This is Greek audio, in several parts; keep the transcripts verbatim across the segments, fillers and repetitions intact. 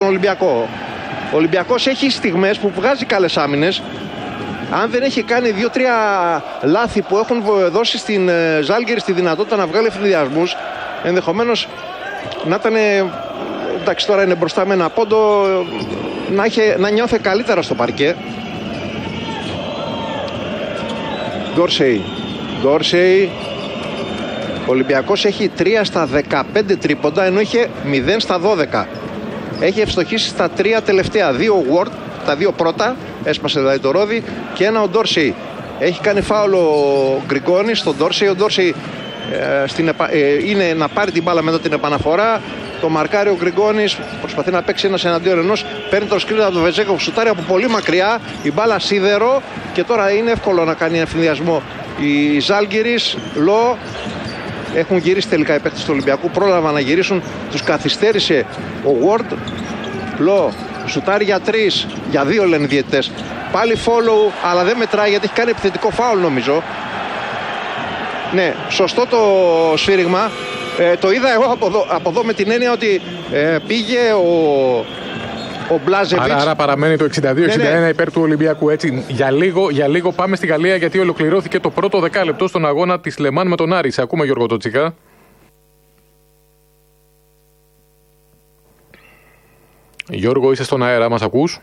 Ολυμπιακό. Ο Ολυμπιακός έχει στιγμές που βγάζει καλές άμυνες. Αν δεν έχει κάνει δύο-τρία λάθη που έχουν δώσει στην Ζάλγκιρις τη δυνατότητα να βγάλει ευθυνδιασμούς, ενδεχομένως να ήταν, εντάξει τώρα είναι μπροστά με ένα πόντο, να, είχε, να νιώθε καλύτερα στο παρκέ. Γκόρσεϊ. Γκόρσεϊ. Ο Ολυμπιακός έχει τρία στα δεκαπέντε τρίποντα, ενώ είχε μηδέν στα δώδεκα. Έχει ευστοχήσει στα τρία τελευταία. Δύο Ward, τα δύο πρώτα, έσπασε δηλαδή το ρόδι, και ένα ο Ντόρσεϊ. Έχει κάνει φάουλ ο Γκριγκόνης στον Ντόρσεϊ. Ο Ντόρσεϊ ε, στην επα... ε, είναι να πάρει την μπάλα μετά την επαναφορά. Το μαρκάρει ο Γκριγκόνης, προσπαθεί να παίξει ένας εναντίον ενός. Παίρνει το σκριν από τον Βεζέγκοφ, σουτάρει από πολύ μακριά. Η μπάλα σίδερο και τώρα είναι εύκολο να κάνει ευθυνδιασμό η Ζάλγκιρις. Λο. Έχουν γυρίσει τελικά οι παίκτες του Ολυμπιακού. Πρόλαβαν να γυρίσουν. Τους καθυστέρησε ο Ward. Λο. Σουτάρει για τρεις. Για δύο λένε οι διαιτητές. Πάλι follow, αλλά δεν μετράει γιατί έχει κάνει επιθετικό φάουλ νομίζω. Ναι, σωστό το σφύριγμα. Ε, το είδα εγώ από εδώ, από εδώ με την έννοια ότι ε, πήγε ο, ο Μπλάζεβιτς. Άρα, άρα παραμένει το εξήντα δύο εξήντα ένα ναι, ναι. υπέρ του Ολυμπιακού. Έτσι, για, λίγο, για λίγο πάμε στη Γαλλία, γιατί ολοκληρώθηκε το πρώτο δεκάλεπτο στον αγώνα της Λεμάν με τον Άρη. Σε ακούμε, Γιώργο Τοτσικά. Γιώργο, είσαι στον αέρα, μας ακούς?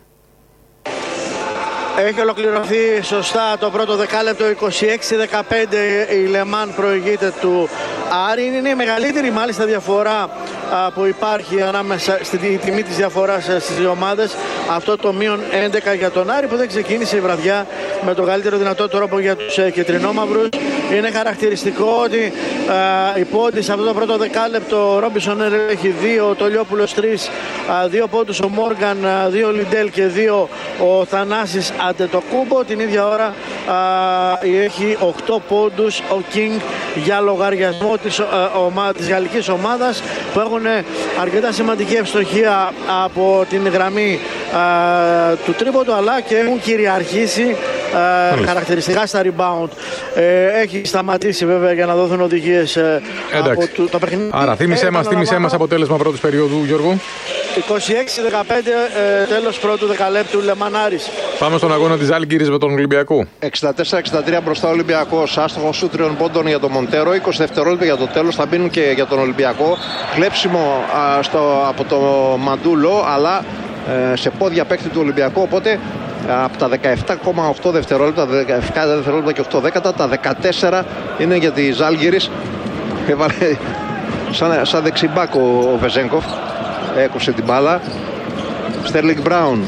Έχει ολοκληρωθεί σωστά το πρώτο δεκάλεπτο, είκοσι έξι δεκαπέντε η Λεμάν προηγείται του Άρη. Είναι η μεγαλύτερη μάλιστα διαφορά α, που υπάρχει ανάμεσα στη τιμή της διαφοράς στις δύο ομάδες. Αυτό το μείον έντεκα για τον Άρη που δεν ξεκίνησε η βραδιά με το καλύτερο δυνατό τρόπο για τους ε, κεντρινόμαυρους. Είναι χαρακτηριστικό ότι α, η πόντη σε αυτό το πρώτο δεκάλεπτο ο Ρόμπινσον έχει δύο, ο Τολιόπουλος τρεις, α, δύο πόντους ο Μόργαν, α, δύο Λιντέλ και δύο ο Θανάσης Αντετοκούμπο. Την ίδια ώρα α, έχει οκτώ πόντους ο Κίνγκ για λογαριασμό της, α, ομα, της γαλλικής ομάδας που έχουν αρκετά σημαντική ευστοχία από την γραμμή α, του τρίποντου, αλλά και έχουν κυριαρχήσει α, χαρακτηριστικά στα rebound. Ε, έχει σταματήσει βέβαια για να δοθούν οδηγίες ε, από το, το παιχνίδι. Άρα θύμισέ μας, θύμισέ μας αποτέλεσμα πρώτης περίοδου, Γιώργο. είκοσι έξι δεκαπέντε ε, τέλος πρώτου δεκαλέπτου Λεμάν Άρης. Πάμε στον αγώνα της Ζάλγκιρις με τον Ολυμπιακό. εξήντα τέσσερα εξήντα τρία μπροστά ο Ολυμπιακός. Άστοχο σου τριών πόντων για τον Μοντέρο. είκοσι δευτερόλεπτα για το τέλος. Θα μπαίνουν και για τον Ολυμπιακό. Κλέψιμο α, στο, από το Μαντούλο, αλλά ε, σε πόδια παίκτη του Ολυμπιακού. Οπότε από τα δεκαεπτά κόμμα οκτώ δευτερόλεπτα, δεκαεπτά δευτερόλεπτα και οκτώ δέκατα, τα δεκατέσσερα είναι για τη Ζάλγκιρις. Έβαλε σαν, σαν δεξιμπάκ ο, ο Βεζέγκοφ. Έκοψε την μπάλα. Στέρλινγκ Μπράουν.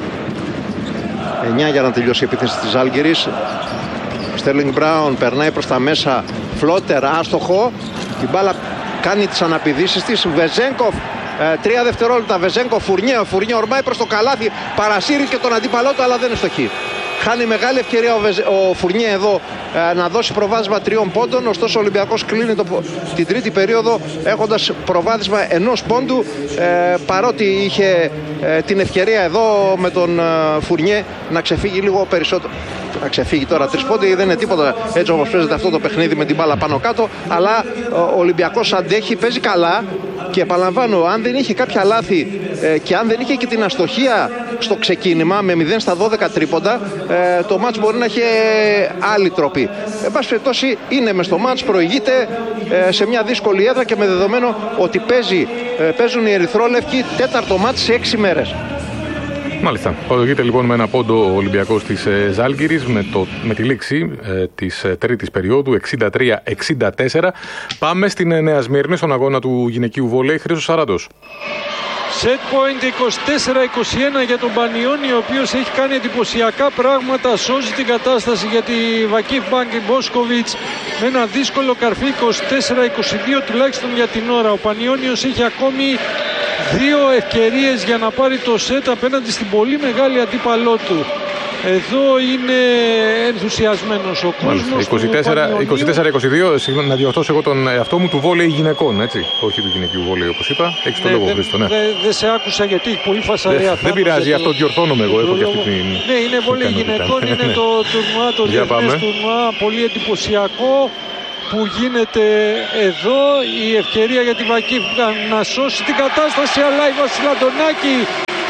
εννιά για να τελειώσει η επίθεση της Ζάλγκιρις. Στέρλινγκ Μπράουν περνάει προς τα μέσα. Φλότερ, άστοχο. Την μπάλα κάνει τις αναπηδήσεις της. Βεζέγκοφ. Ε, τρία δευτερόλεπτα. Βεζέγκοφ. Φουρνιέ. Ο Φουρνιέ ορμάει προς το καλάθι. Παρασύρει και τον αντίπαλό του, αλλά δεν είναι στοχή. Χάνει μεγάλη ευκαιρία ο, Βεζ... ο Φουρνιέ εδώ ε, να δώσει προβάδισμα τριών πόντων. Ωστόσο ο Ολυμπιακός κλείνει το... την τρίτη περίοδο έχοντας προβάδισμα ενός πόντου, ε, παρότι είχε ε, την ευκαιρία εδώ με τον ε, Φουρνιέ να ξεφύγει λίγο περισσότερο. Να ξεφύγει τώρα τρεις πόντοι, δεν είναι τίποτα έτσι όπως παίζεται αυτό το παιχνίδι με την μπάλα πάνω κάτω, αλλά ο Ολυμπιακός αντέχει, παίζει καλά. Και επαναλαμβάνω, αν δεν είχε κάποια λάθη ε, και αν δεν είχε και την αστοχία στο ξεκίνημα με μηδέν στα δώδεκα τρίποντα, ε, το μάτς μπορεί να είχε άλλη τροπή. Εν πάση περιπτώσει, είναι μες στο μάτς, προηγείται ε, σε μια δύσκολη έδρα και με δεδομένο ότι παίζει, ε, παίζουν οι ερυθρόλευκοι τέταρτο μάτς σε έξι μέρες. Μάλιστα. Οδηγείται λοιπόν με ένα πόντο ο Ολυμπιακός της ε, Ζάλγκιρις με, με τη λήξη ε, της ε, τρίτης περίοδου εξήντα τρία εξήντα τέσσερα. Πάμε στην ε, Νέα Σμύρνη, στον αγώνα του γυναικείου βόλεϊ. Χρήστος Σαράντος. Set point είκοσι τέσσερα είκοσι ένα για τον Πανιόνι, ο οποίος έχει κάνει εντυπωσιακά πράγματα, σώζει την κατάσταση για τη Βακίφ Μπάνκι Μπόσκοβιτς με ένα δύσκολο καρφί. Είκοσι τέσσερα είκοσι δύο τουλάχιστον για την ώρα. Ο Πανιόνιος έχει ακόμη δύο ευκαιρίες για να πάρει το σετ απέναντι στην πολύ μεγάλη αντίπαλό του. Εδώ είναι ενθουσιασμένος ο κόσμος. είκοσι τέσσερα είκοσι δύο, συγγνώμη να διορθώσω εγώ τον εαυτό μου, του βόλεϊ γυναικών, έτσι. Όχι του γυναικείου βόλεϊ, όπως είπα. Έχεις το ναι, λόγο, Χρήστο. Ναι. Δεν δε σε άκουσα γιατί έχει πολύ φασαρία. Δεν πειράζει, αυτό διορθώνομαι εγώ. Έχω και αυτή την. Ναι, είναι βόλεϊ γυναικών, είναι το τουρνουά, το διεθνές τουρνουά, πολύ εντυπωσιακό που γίνεται εδώ. Η ευκαιρία για τη Βακίφ να σώσει την κατάσταση, αλλά η Βασιλαντονάκη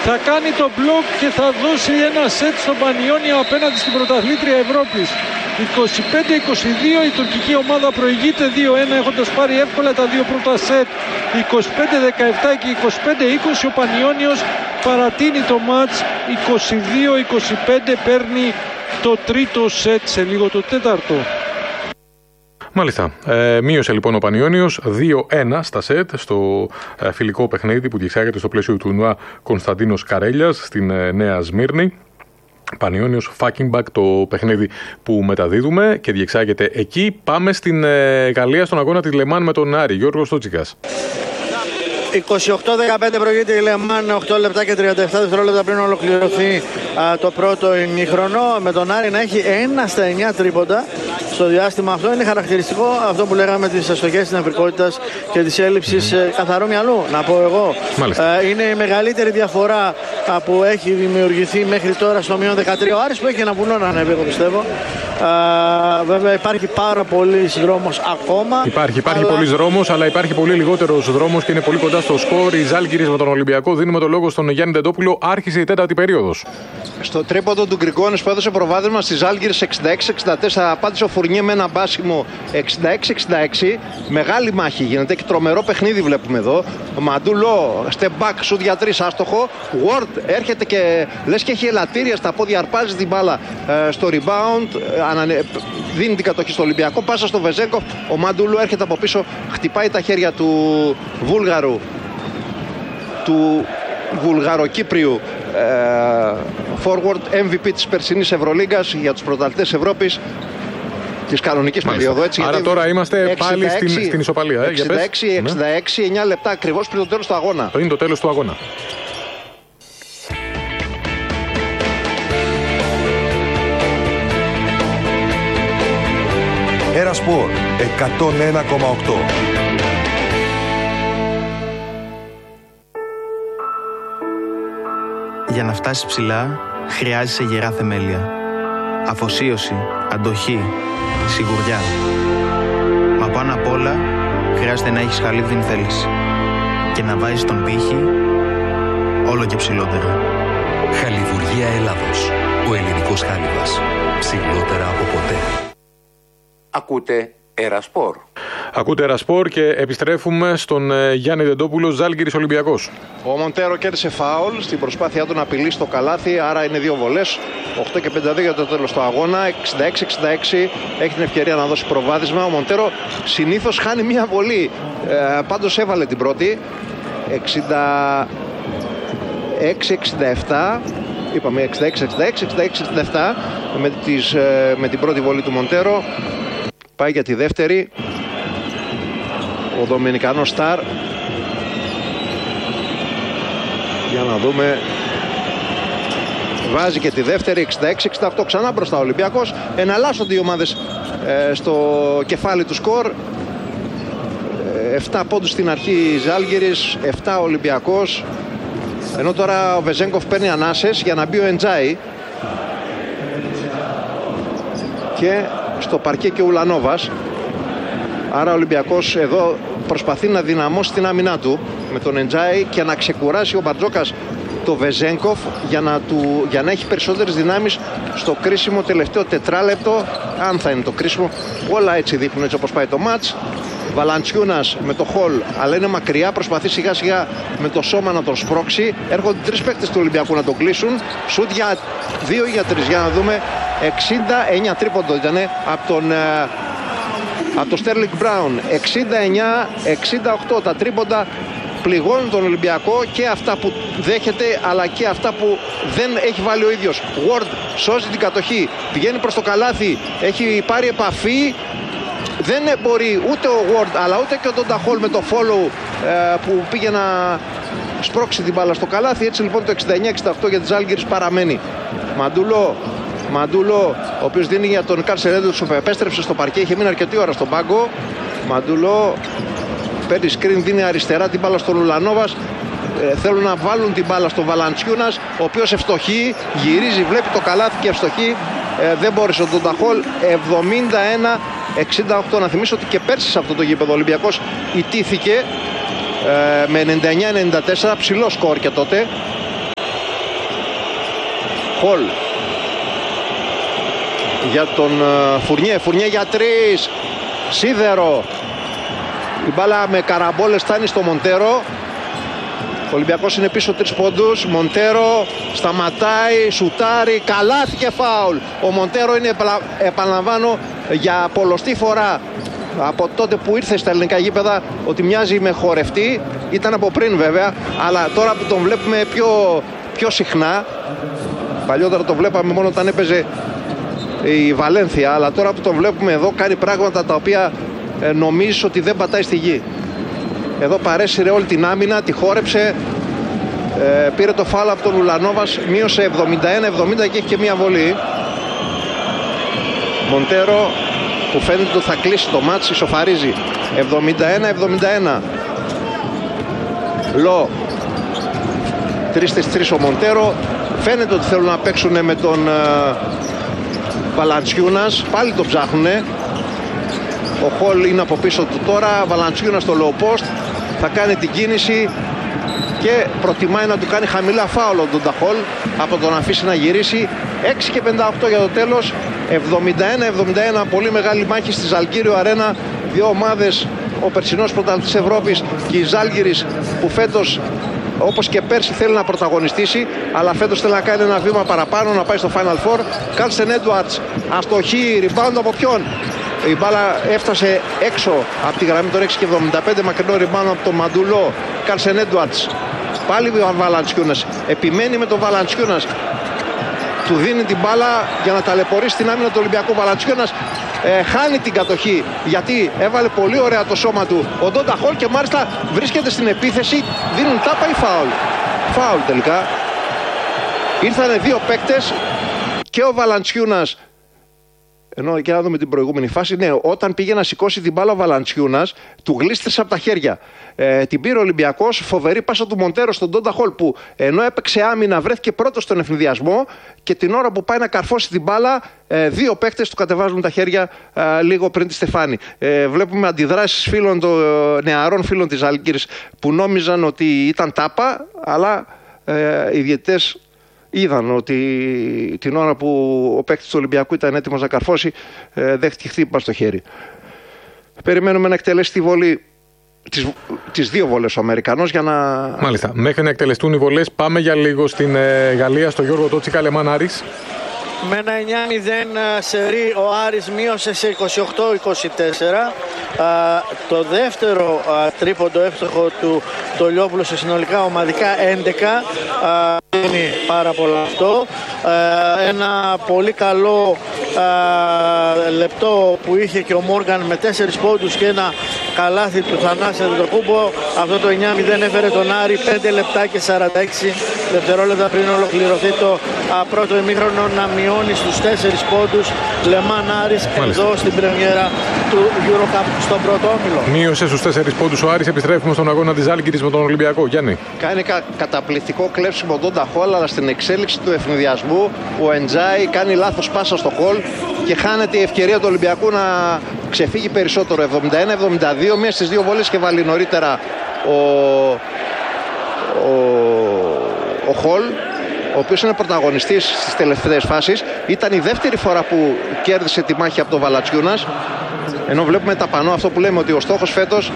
θα κάνει το μπλοκ και θα δώσει ένα σετ στον Πανιόνιο απέναντι στην πρωταθλήτρια Ευρώπης. είκοσι πέντε είκοσι δύο η τουρκική ομάδα προηγείται δύο ένα έχοντας πάρει εύκολα τα δύο πρώτα σετ. είκοσι πέντε δεκαεπτά και είκοσι πέντε είκοσι ο Πανιόνιος παρατείνει το μάτς. είκοσι δύο είκοσι πέντε παίρνει το τρίτο σετ, σε λίγο το τέταρτο. Μάλιστα. Ε, μείωσε λοιπόν ο Πανιόνιος δύο ένα στα σετ στο ε, φιλικό παιχνίδι που διεξάγεται στο πλαίσιο του Νουά Κωνσταντίνος Καρέλιας στην ε, Νέα Σμύρνη. Πανιόνιος Φάκινμπακ το παιχνίδι που μεταδίδουμε και διεξάγεται εκεί. Πάμε στην ε, Γαλλία στον αγώνα της Λεμάν με τον Άρη. Γιώργος Τότσικας. είκοσι οκτώ δεκαπέντε προηγείται η Λεμάν, οκτώ λεπτά και τριάντα επτά δευτερόλεπτα πριν ολοκληρωθεί α, το πρώτο ημιχρονό, με τον Άρη να έχει ένα στα εννιά τρίποντα στο διάστημα αυτό. Είναι χαρακτηριστικό αυτό που λέγαμε, τις αστοχές της νευρικότητας και της έλλειψης mm. καθαρού μυαλού, να πω εγώ. Ε, είναι η μεγαλύτερη διαφορά α, που έχει δημιουργηθεί μέχρι τώρα στο μείον δεκατρία. Ο Άρης που έχει ένα βουνό να ανέβει, εγώ πιστεύω. Uh, βέβαια υπάρχει πάρα πολύς δρόμος ακόμα. Υπάρχει, υπάρχει αλλά... πολύς δρόμος, αλλά υπάρχει πολύ λιγότερος δρόμος και είναι πολύ κοντά στο σκορ. Η Ζάλγκιρις με τον Ολυμπιακό. Δίνουμε το λόγο στον Γιάννη Ντεντόπουλο. Άρχισε η τέταρτη περίοδος. Στο τρίποντο του Γκριγκόνης που έδωσε προβάδισμα στη Ζάλγκιρις εξήντα έξι εξήντα τέσσερα, απάντησε ο Φουρνιέ με ένα μπάσιμο εξήντα έξι εξήντα έξι. Μεγάλη μάχη γίνεται και τρομερό παιχνίδι βλέπουμε εδώ. Ο Μαντούλο, step back, σουτ για τρεις, άστοχο. Ward έρχεται και λες και έχει ελαττήρια στα πόδια, αρπάζει την μπάλα ε, στο rebound. Ανανε... Δίνει την κατοχή στο Ολυμπιακό. Πάσα στο Βεζέγκοφ. Ο Μαντούλο έρχεται από πίσω, χτυπάει τα χέρια του Βούλγαρου, του Βουλγαροκύπριου ε, forward εμ βι πι της περσινής Ευρωλίγκας για τους πρωταθλητές Ευρώπης της κανονικής περίοδου. Έτσι, άρα τώρα είμαστε εξήντα έξι, πάλι στην, στην ισοπαλία. Ε, εξήντα έξι εξήντα έξι, εννιά λεπτά ακριβώς πριν το τέλος του αγώνα. Πριν το τέλος του αγώνα. Ερασπορ εκατόν ένα κόμμα οκτώ. Για να φτάσεις ψηλά, χρειάζεσαι γερά θεμέλια. Αφοσίωση, αντοχή, σιγουριά. Μα πάνω απ' όλα, χρειάζεται να έχεις χαλίβδιν θέληση. Και να βάζεις τον πύχη όλο και ψηλότερα. Χαλιβουργία Ελλάδος. Ο ελληνικός χάλιβας. Ψηλότερα από ποτέ. Ακούτε Ερασπορ. Ακούτε Ερασπορ και επιστρέφουμε στον ε, Γιάννη Ντεντόπουλο. Ζάλγκιρις Ολυμπιακός. Ο Μοντέρο κέρδισε φάουλ στην προσπάθειά του να απειλήσει το καλάθι, άρα είναι δύο βολές. οκτώ και πενήντα δύο για το τέλος του αγώνα. εξήντα έξι εξήντα έξι έχει την ευκαιρία να δώσει προβάδισμα. Ο Μοντέρο συνήθως χάνει μία βολή. Ε, πάντως έβαλε την πρώτη. εξήντα έξι εξήντα επτά. Είπαμε εξήντα έξι εξήντα έξι, εξήντα έξι εξήντα επτά με, τις, ε, με την πρώτη βολή του Μοντέρο. Πάει για τη δεύτερη ο Δομινικανός Σταρ. Για να δούμε. Βάζει και τη δεύτερη. εξήντα έξι εξήντα οκτώ ξανά μπροστά ο Ολυμπιακός. Εναλλάσσονται οι ομάδες ε, στο κεφάλι του σκορ. ε, επτά πόντους στην αρχή Ζάλγκιρις, επτά Ολυμπιακός. Ενώ τώρα ο Βεζέγκοφ παίρνει ανάσες για να μπει ο Εντζάι. Και στο παρκέ και ο Ουλανόβας. Άρα ο Ολυμπιακός εδώ προσπαθεί να δυναμώσει την άμυνά του με τον Εντζάι και να ξεκουράσει ο Μπαρτζόκας το Βεζέγκοφ για να, του, για να έχει περισσότερες δυνάμεις στο κρίσιμο τελευταίο τετράλεπτο, αν θα είναι το κρίσιμο. Όλα έτσι δείχνουν, έτσι όπως πάει το μάτς. Βαλαντσιούνας με το Χολ, αλλά είναι μακριά, προσπαθεί σιγά σιγά με το σώμα να τον σπρώξει. Έρχονται τρεις παίκτες του Ολυμπιακού να τον κλείσουν. Σουτ για δύο ή για τρεις, για να δούμε. εξήντα εννιά τρίποντο ήταν από τον από το Στέρλινγκ Μπράουν. εξήντα εννιά εξήντα οκτώ τα τρίποντα πληγώνουν τον Ολυμπιακό, και αυτά που δέχεται αλλά και αυτά που δεν έχει βάλει ο ίδιος. Ward σώζει την κατοχή, πηγαίνει προς το καλάθι, έχει πάρει επαφή. Δεν μπορεί ούτε ο Ward αλλά ούτε και ο Ντονταχόλ με το follow ε, που πήγε να σπρώξει την μπάλα στο καλάθι. Έτσι λοιπόν το εξήντα εννιά εξήντα οκτώ για τις Ζάλγκιρις παραμένει. Μαντούλο, Μαντούλο, ο οποίος δίνει για τον Καρσερέντο, που επέστρεψε στο παρκέ, είχε μείνει αρκετή ώρα στον πάγκο. Μαντούλο παίρνει screen, δίνει αριστερά την μπάλα στον Ουλανόβας. Ε, θέλουν να βάλουν την μπάλα στον Βαλαντσιούνας, ο οποίος ευστοχεί, γυρίζει, βλέπει το καλάθι και ευστοχεί. Ε, δεν μπόρεσε ο Ντονταχόλ. εβδομήντα ένα εξήντα οκτώ. Να θυμίσω ότι και πέρσι σε αυτό το γήπεδο ο Ολυμπιακός ιτήθηκε ε, με ενενήντα εννιά ενενήντα τέσσερα, ψηλό σκορ και τότε. Χολ για τον Φουρνιέ, Φουρνιέ για τρεις, σίδερο. Η μπάλα με καραμπόλες φτάνει στο Μοντέρο. Ο Ολυμπιακός είναι πίσω τρεις πόντους. Μοντέρο σταματάει, σουτάρει, καλάθι και φάουλ. Ο Μοντέρο είναι, επαναλαμβάνω, για πολλοστή φορά από τότε που ήρθε στα ελληνικά γήπεδα ότι μοιάζει με χορευτή. Ήταν από πριν βέβαια, αλλά τώρα που τον βλέπουμε πιο, πιο συχνά. Παλιότερα το βλέπαμε μόνο όταν έπαιζε η Βαλένθια, αλλά τώρα που τον βλέπουμε εδώ κάνει πράγματα τα οποία ε, νομίζεις ότι δεν πατάει στη γη. Εδώ παρέσυρε όλη την άμυνα, τη χόρεψε, ε, πήρε το φάουλ από τον Ουλανόβας, μείωσε εβδομήντα ένα εβδομήντα και έχει και μία βολή. Μοντέρο που φαίνεται ότι θα κλείσει το μάτς, ισοφαρίζει εβδομήντα ένα εβδομήντα ένα. Λο, τρεις στις τρεις ο Μοντέρο. Φαίνεται ότι θέλουν να παίξουν με τον ε, Βαλαντσιούνας, πάλι το ψάχνουνε. Ο Χολ είναι από πίσω του τώρα, Βαλαντσιούνας στο low post, θα κάνει την κίνηση και προτιμάει να του κάνει χαμηλά φάουλ τον Ταχόλ από το να αφήσει να γυρίσει. Έξι και πενήντα οκτώ για το τέλος, εβδομήντα ένα εβδομήντα ένα, πολύ μεγάλη μάχη στη Ζαλγκύριο Αρένα. Δύο ομάδες, ο περσινός πρωταθλητής Ευρώπης και η Ζάλγκιρις που φέτος όπως και πέρσι θέλει να πρωταγωνιστήσει, αλλά φέτος θέλει να κάνει ένα βήμα παραπάνω, να πάει στο Final Four. Κάλσεν Έντουαρτς, αστοχή, rebound από ποιον? Η μπάλα έφτασε έξω από τη γραμμή των έξι και εβδομήντα πέντε, μακρινό rebound από τον Μαντουλό. Κάλσεν Έντουαρτς, πάλι ο Βαλαντσιούνας, επιμένει με τον Βαλαντσιούνας, του δίνει την μπάλα για να ταλαιπωρήσει την άμυνα του Ολυμπιακού. Βαλαντσιούνας ε, χάνει την κατοχή γιατί έβαλε πολύ ωραία το σώμα του ο Ντόντα Χολ και μάλιστα βρίσκεται στην επίθεση. Δίνουν τάπα ή φάουλ? Φάουλ τελικά. Ήρθανε δύο παίκτες και ο Βαλαντσιούνας, ενώ και να δούμε την προηγούμενη φάση, ναι, όταν πήγε να σηκώσει την μπάλα ο Βαλαντσιούνας του γλίστρησε από τα χέρια. Ε, την πήρε ο Ολυμπιακός, φοβερή πάσα του Μοντέρο στον Ντόντα Χολ που ενώ έπαιξε άμυνα βρέθηκε πρώτος στον ευνηδιασμό και την ώρα που πάει να καρφώσει την μπάλα ε, δύο παίκτες του κατεβάζουν τα χέρια ε, λίγο πριν τη στεφάνη. Ε, βλέπουμε αντιδράσεις φίλων των ε, νεαρών φίλων της Ζαλγκίρις που νόμιζαν ότι ήταν τάπα, αλλά ε, οι διαιτητές είδαν ότι την ώρα που ο παίκτης του Ολυμπιακού ήταν έτοιμος να καρφώσει ε, δέχτηκε χτύπημα στο χέρι. Περιμένουμε να εκτελέσει τη βολή, τις, τις δύο βολές ο Αμερικανός για να... Μάλιστα. Μέχρι να εκτελεστούν οι βολές πάμε για λίγο στην ε, Γαλλία, στο Γιώργο Τότσικα, Λεμάν Άρης. Με ένα εννιά μηδέν σερί ο Άρης μείωσε σε είκοσι οκτώ είκοσι τέσσερα. Το δεύτερο α, τρίποντο εύστοχο του Ντολιόπουλου σε συνολικά ομαδικά έντεκα. Είναι πάρα πολλά αυτό. Α, ένα πολύ καλό α, λεπτό που είχε και ο Μόργαν με τέσσερις πόντους και ένα καλάθι του Θανάση Αντετοκούμπο. Αυτό το εννιά μηδέν έφερε τον Άρη πέντε λεπτά και σαράντα έξι δευτερόλεπτα πριν ολοκληρωθεί το α, πρώτο ημίχρονο να μειώνει στους τέσσερις πόντους. Λεμάν Άρης εδώ στην πρεμιέρα του EuroCup στον πρώτο όμιλο. Μείωσε στους τέσσερις πόντους ο Άρης. Επιστρέφουμε στον αγώνα της Ζάλγκιρις με τον Ολυμπιακό. Γιάννη. Κάνει κα, καταπληκτικό κλέψιμο τον Ταχόλ, αλλά στην εξέλιξη του ευνηδιασμού ο Εντζάι κάνει λάθος πάσα στο Χολ και χάνεται η ευκαιρία του Ολυμπιακού να ξεφύγει περισσότερο. εβδομήντα ένα εβδομήντα δύο, μία στις δύο βόλες και βάλει νωρίτερα ο, ο, ο Χολ, ο οποίος είναι πρωταγωνιστής στις τελευταίες φάσεις. Ήταν η δεύτερη φορά που κέρδισε τη μάχη από τον Βαλαντσιούνας. Ενώ βλέπουμε τα πανό, αυτό που λέμε ότι ο στόχος φέτος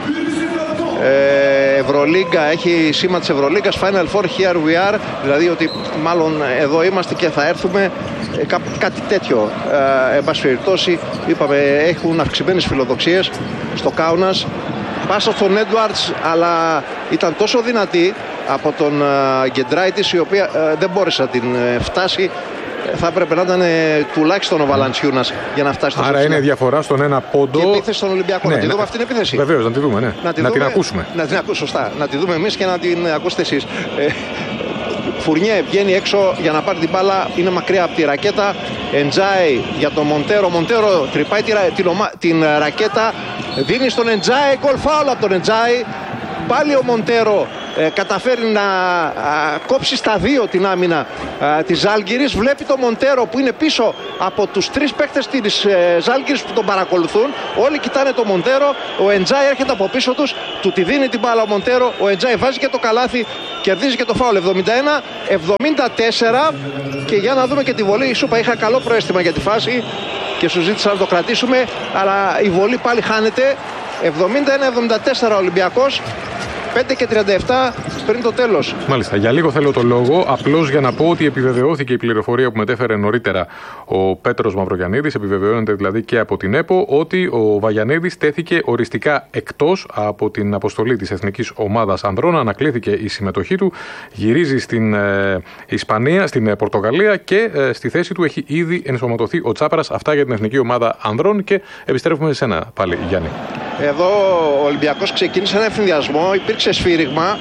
ε, Ευρωλίγκα, έχει σήμα της Ευρωλίγκας, Final Four, here we are, δηλαδή ότι μάλλον εδώ είμαστε και θα έρθουμε, ε, κά, κάτι τέτοιο. Ε, εν πάση περιπτώσει, είπαμε, έχουν αυξημένες φιλοδοξίες στο Κάουνας. Πάσα στον Έντουαρτς, αλλά ήταν τόσο δυνατή από τον Γκεντράιτης, η οποία ε, δεν μπόρεσε να την ε, φτάσει. Θα έπρεπε να ήταν ε, τουλάχιστον ο Βαλαντσιούνας για να φτάσει στο Άρα είναι διαφορά στον ένα πόντο. Και επίθεση στον Ολυμπιακό. Ναι, να τη δούμε να... αυτή την επίθεση. Βεβαίως, να τη δούμε, ναι. Να, τη να δούμε, την ακούσουμε. Να την ακούσουμε, σωστά. Να τη δούμε εμείς και να την ακούσετε εσείς. Ε, Φουρνιέ βγαίνει έξω για να πάρει την μπάλα, είναι μακριά από τη ρακέτα. Εντζάι για τον Μοντέρο. Μοντέρο τρυπάει την, την, την ρακέτα, δίνει στον Εντζάι, γκολ φάουλ από τον Εντζάι. Πάλι ο Μοντέρο ε, καταφέρει να α, κόψει στα δύο την άμυνα α, της Ζάλγκιρις. Βλέπει το Μοντέρο που είναι πίσω από τους τρεις παίκτες της ε, Ζάλγκιρις που τον παρακολουθούν. Όλοι κοιτάνε το Μοντέρο. Ο Εντζάι έρχεται από πίσω τους, του τη δίνει την μπάλα ο Μοντέρο. Ο Εντζάι βάζει και το καλάθι, κερδίζει και το φάουλ. εβδομήντα ένα εβδομήντα τέσσερα. Και για να δούμε και τη βολή. Σου είπα, είχα καλό προαίσθημα για τη φάση και σου ζήτησα να το κρατήσουμε, αλλά η βολή πάλι χάνεται. εβδομήντα ένα εβδομήντα τέσσερα Ολυμπιακός, πέντε και τριάντα επτά πριν το τέλος. Μάλιστα. Για λίγο θέλω το λόγο, απλώς για να πω ότι επιβεβαιώθηκε η πληροφορία που μετέφερε νωρίτερα ο Πέτρος Μαυρογιαννίδης, επιβεβαιώνεται δηλαδή και από την ΕΠΟ, ότι ο Βαγιαννίδης τέθηκε οριστικά εκτός από την αποστολή της Εθνικής Ομάδας Ανδρών, ανακλήθηκε η συμμετοχή του, γυρίζει στην ε, Ισπανία, στην ε, Πορτογαλία και ε, στη θέση του έχει ήδη ενσωματωθεί ο Τσάπρας. Αυτά για την Εθνική Ομάδα Ανδρών και επιστρέφουμε σε σένα πάλι, Γιάννη. Εδώ ο Ολυμπιακός ξεκίνησε ένα ευθυνδιασμό, υπήρξε σφύριγμα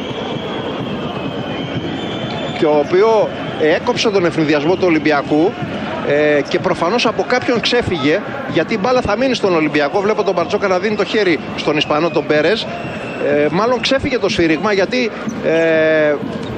και ο οποίο έκοψε τον ευθυνδιασμό του Ολυμπιακού ε, και προφανώς από κάποιον ξέφυγε, γιατί η μπάλα θα μείνει στον Ολυμπιακό. Βλέπω τον Μπαρτζόκα να δίνει το χέρι στον Ισπανό τον Πέρες. Ε, μάλλον ξέφυγε το σφύριγμα γιατί ε,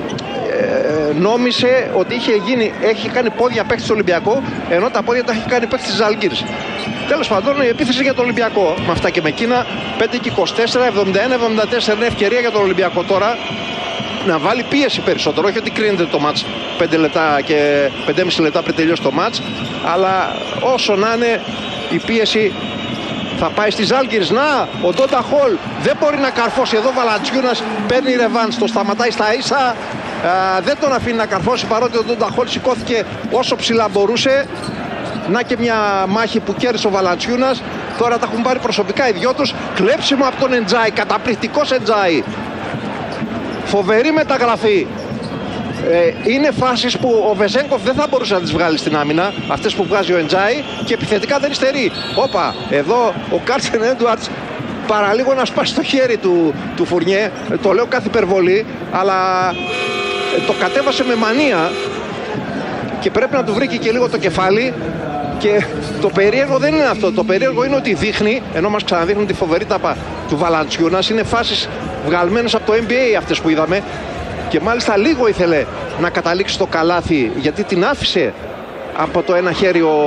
Ε, νόμισε ότι είχε, γίνει, έχει κάνει πόδια παίκτης του Ολυμπιακού, ενώ τα πόδια τα έχει κάνει παίκτης της Ζαλγκίρις. Τέλος πάντων, η επίθεση για τον Ολυμπιακό με αυτά και με εκείνα, πέντε και είκοσι τέσσερα, εβδομήντα ένα εβδομήντα τέσσερα είναι ευκαιρία για τον Ολυμπιακό τώρα να βάλει πίεση περισσότερο. Όχι ότι κρίνεται το μάτς πέντε λεπτά και πέντε και μισό λεπτά πριν τελειώσει το μάτς, αλλά όσο να είναι η πίεση θα πάει στη Ζάλγκιρις. Να, ο Ντόντα Χολ δεν μπορεί να καρφώσει εδώ. Βαλαντσιούνας παίρνει ρεβάνς, το σταματάει στα ίσα. Α, δεν τον αφήνει να καρφώσει, παρότι ο Ντόντα Χολ σηκώθηκε όσο ψηλά μπορούσε. Να και μια μάχη που κέρδισε ο Βαλαντσιούνας. Τώρα τα έχουν πάρει προσωπικά οι δυο τους. Κλέψιμο από τον Εντζάι, καταπληκτικός Εντζάι. Φοβερή μεταγραφή. Ε, είναι φάσεις που ο Βεζένκοφ δεν θα μπορούσε να τις βγάλει στην άμυνα, αυτές που βγάζει ο Εντζάι, και επιθετικά δεν υστερεί. Όπα, εδώ ο Κάρτσεν Έντουαρτς παραλίγο να σπάσει το χέρι του, του Φουρνιέ. Ε, το λέω κάθε υπερβολή, αλλά ε, το κατέβασε με μανία και πρέπει να του βρήκε και λίγο το κεφάλι. Και το περίεργο δεν είναι αυτό. Το περίεργο είναι ότι δείχνει, ενώ μας ξαναδείχνουν τη φοβερή τάπα του Βαλαντσιούνας, είναι φάσεις βγαλμένες από το N B A αυτές που είδαμε. Και μάλιστα λίγο ήθελε να καταλήξει το καλάθι, γιατί την άφησε από το ένα χέρι ο,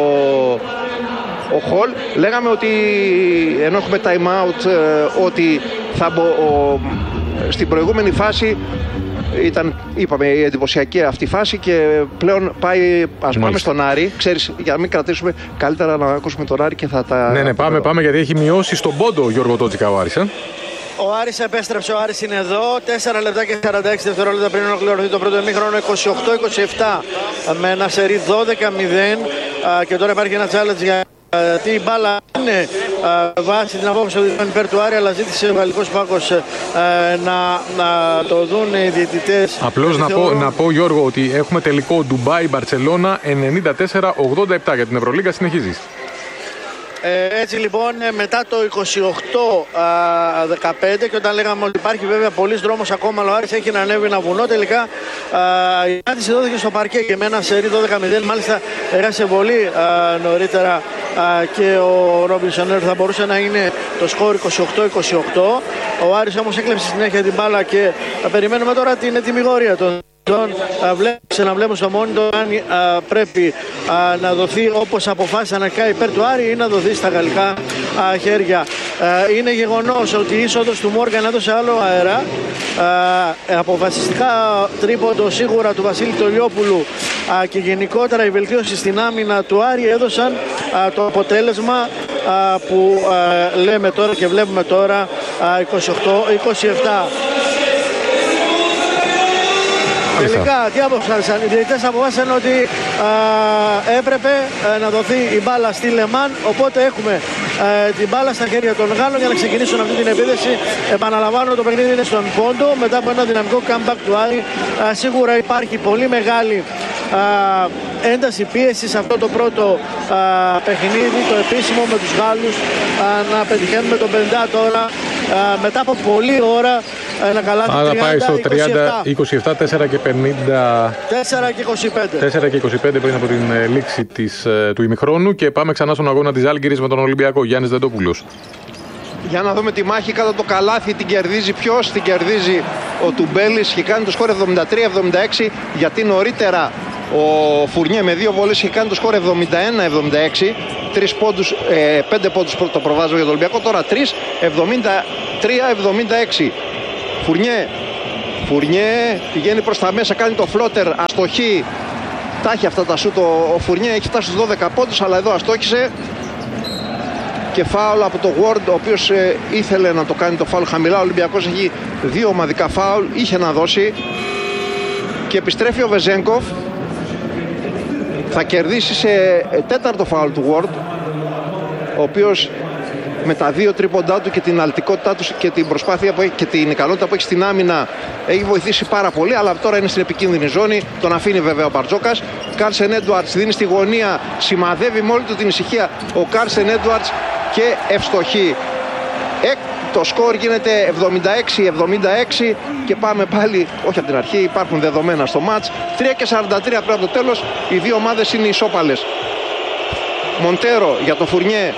ο Χολ. Λέγαμε ότι, ενώ έχουμε time out, ε, ότι θα μπο, ο, στην προηγούμενη φάση ήταν, είπαμε, η εντυπωσιακή αυτή φάση και πλέον πάει, ας πάμε στον Άρη. Ξέρεις, για να μην κρατήσουμε, καλύτερα να ακούσουμε τον Άρη και θα τα... Ναι, ναι, πάμε, πάμε, γιατί έχει μειώσει στον πόντο ο Γιώργο Τότσικα ο Άρης. Ε? Ο Άρης επέστρεψε, ο Άρης είναι εδώ. τέσσερα λεπτά και σαράντα έξι δευτερόλεπτα πριν ολοκληρωθεί το πρώτο ημίχρονο. είκοσι οκτώ είκοσι επτά με ένα σερί δώδεκα μηδέν. Και τώρα υπάρχει ένα challenge για τι η μπάλα είναι βάσει την απόφαση του υπέρ του Άρη, αλλά ζήτησε ο Γαλλικός Πάκος να, να το δουν οι διαιτητές. Απλώς να πω, να πω, Γιώργο, ότι έχουμε τελικό Ντουμπάι-Μπαρτσελώνα ενενήντα τέσσερα ογδόντα επτά για την Ευρωλίγκα. Συνεχίζεις. Ε, έτσι λοιπόν, μετά το είκοσι οκτώ δεκαπέντε, και όταν λέγαμε ότι υπάρχει βέβαια πολλής δρόμος ακόμα, ο Άρης έχει να ανέβει ένα βουνό, τελικά α, η άντιση δόθηκε στο παρκέ και με ένα σερί δώδεκα μηδέν. Μάλιστα έχασε πολύ α, νωρίτερα α, και ο Ρόμπινσον θα μπορούσε να είναι το σκορ είκοσι οκτώ είκοσι οκτώ. Ο Άρης όμως έκλεψε συνέχεια την μπάλα και α, περιμένουμε τώρα την ετοιμιγορία των ξαναβλέπουμε στο μόνιτορ αν α, πρέπει α, να δοθεί όπως αποφάσισαν αρχικά υπέρ του Άρη ή να δοθεί στα γαλλικά α, χέρια. Α, είναι γεγονός ότι η είσοδος του Μόργαν έδωσε άλλο αέρα. Α, αποφασιστικά τρίποντο σίγουρα του Βασίλη Τολιόπουλου α, και γενικότερα η βελτίωση στην άμυνα του Άρη έδωσαν α, το αποτέλεσμα α, που α, λέμε τώρα και βλέπουμε τώρα α, είκοσι οκτώ είκοσι επτά. Τελικά, τι αποφάσισαν? Οι διαιτητές αποφάσισαν ότι α, έπρεπε α, να δοθεί η μπάλα στη Λεμάν. Οπότε έχουμε α, την μπάλα στα χέρια των Γάλλων για να ξεκινήσουν αυτή την επίθεση. Επαναλαμβάνω, το παιχνίδι είναι στον πόντο μετά από ένα δυναμικό comeback του Άρη. Α, σίγουρα υπάρχει πολύ μεγάλη α, ένταση πίεση σε αυτό το πρώτο α, παιχνίδι, το επίσημο με τους Γάλλους, α, να πετυχαίνουμε τον πενήντα τώρα α, μετά από πολλή ώρα. Ένα καλάθι. Άρα πάει στο τριάντα είκοσι επτά, τέσσερα και πενήντα. τέσσερα και είκοσι πέντε. τέσσερα και είκοσι πέντε πριν από την λήξη της, του ημιχρόνου. Και πάμε ξανά στον αγώνα της Ζάλγκιρις με τον Ολυμπιακό. Γιάννης Δεντόπουλος. Για να δούμε τη μάχη κατά το καλάθι. Την κερδίζει ποιος? Την κερδίζει ο Τουμπέλης και κάνει το σκορ εβδομήντα τρία εβδομήντα έξι, γιατί νωρίτερα ο Φουρνιέ με δύο βολές είχε κάνει το σκορ εβδομήντα ένα εβδομήντα έξι. Τρεις πόντους, ε, πέντε πόντους το προβάζω για τον Ολυμπιακό, τώρα τρεις, εβδομήντα τρία εβδομήντα έξι. Φουρνιέ, Φουρνιέ πηγαίνει προς τα μέσα, κάνει το φλότερ, αστοχή. Τα έχει αυτά τα σούτ ο, ο Φουρνιέ, έχει φτάσει στους δώδεκα πόντους, αλλά εδώ αστόχησε. Και φάουλ από το Ward, ο οποίος ε, ήθελε να το κάνει το φάουλ χαμηλά. Ο Ολυμπιακός έχει δύο ομαδικά φάουλ, είχε να δώσει. Και επιστρέφει ο Βεζένκοφ. Θα κερδίσει σε τέταρτο φάουλ του Ward, ο οποίος με τα δύο τρίποντά του και την αλτικότητά του και την προσπάθεια που έχει και την ικανότητα που έχει στην άμυνα έχει βοηθήσει πάρα πολύ, αλλά τώρα είναι στην επικίνδυνη ζώνη. Τον αφήνει βέβαια ο Μπαρτζόκας. Κάρσεν Έντουαρτς δίνει στη γωνία, σημαδεύει με όλη του την ησυχία ο Κάρσεν Έντουαρτς και ευστοχή. Ε, το σκορ γίνεται εβδομήντα έξι εβδομήντα έξι και πάμε πάλι, όχι από την αρχή, υπάρχουν δεδομένα στο μάτς. τρία και σαράντα τρία πριν από το τέλος, οι δύο ομάδες είναι ισόπαλες. Μοντέρο για το Φουρνιέ.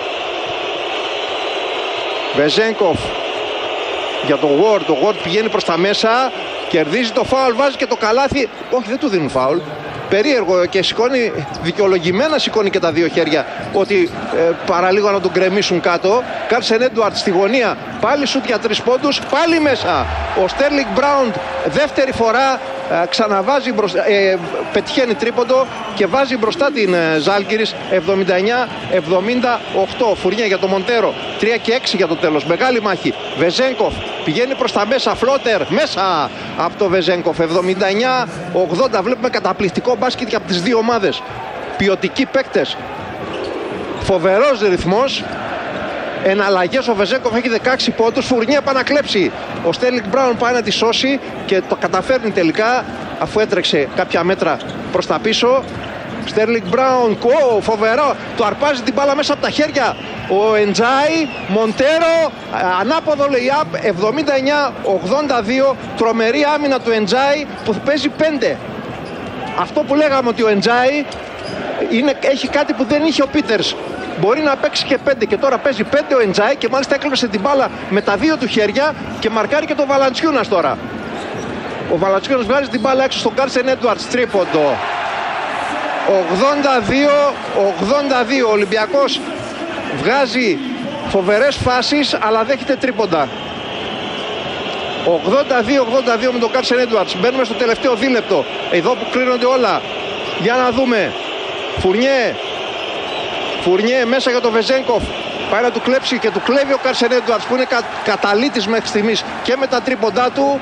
Βεζένκοφ για το Ward. Το Ward πηγαίνει προς τα μέσα, κερδίζει το φάουλ, βάζει και το καλάθι. Όχι, δεν του δίνουν φάουλ. Περίεργο, και σηκώνει, δικαιολογημένα σηκώνει και τα δύο χέρια, ότι ε, παραλίγο να τον γκρεμίσουν κάτω. Κάρσεν Έντουαρτς στη γωνία, πάλι σουτ για τρεις πόντους, πάλι μέσα. Ο Στέρλινγκ Μπράουν δεύτερη φορά ε, ξαναβάζει μπροστά, ε, πετυχαίνει τρίποντο και βάζει μπροστά την ε, Ζάλγκιρις. Εβδομήντα εννιά εβδομήντα οκτώ. Φουρνιέ για το Μοντέρο, τρία και έξι για το τέλος. Μεγάλη μάχη. Βεζένκοφ πηγαίνει προς τα μέσα, φλότερ μέσα από το Βεζένκοφ. εβδομήντα εννιά ογδόντα. Βλέπουμε καταπληκτικό μπάσκετ και από τις δύο ομάδες. Ποιοτικοί παίκτες. Φοβερός ρυθμός. Εναλλαγές, ο Βεζένκοφ έχει δεκαέξι πόντους. Φουρνιέ πάει να κλέψει. Ο Στέρλινγκ Μπράουν πάει να τη σώσει και το καταφέρνει τελικά, αφού έτρεξε κάποια μέτρα προς τα πίσω. Στέρλινγκ Μπράουν, oh, φοβερό, το αρπάζει την μπάλα μέσα από τα χέρια ο Εντζάι. Μοντέρο, ανάποδο lay-up, εβδομήντα εννιά ογδόντα δύο. Τρομερή άμυνα του Εντζάι που παίζει πέντε. Αυτό που λέγαμε, ότι ο Εντζάι είναι, έχει κάτι που δεν είχε ο Πίτερς. Μπορεί να παίξει και πέντε, και τώρα παίζει πέντε ο Εντζάι και μάλιστα έκλεψε την μπάλα με τα δύο του χέρια και μαρκάρει και τον Βαλαντσιούνας τώρα. Ο Βαλαντσιούνας βγάζει την μπάλα έξω στον Κάρσεν Έντουαρτς, τρίποντο. ογδόντα δύο ογδόντα δύο. Ο Ολυμπιακός βγάζει φοβερές φάσεις αλλά δέχεται τρίποντα. ογδόντα δύο ογδόντα δύο με τον Κάρσεν Έντουαρτς. Μπαίνουμε στο τελευταίο δίλεπτο, εδώ που κρίνονται όλα. Για να δούμε. Φουρνιέ Φουρνιέ μέσα για τον Βεζένκοφ. Πάει να του κλέψει και του κλέβει ο Κάρσεν Έντουαρτς, που είναι κα, καταλήτης μέχρι στιγμής και με τα τρίποντά του.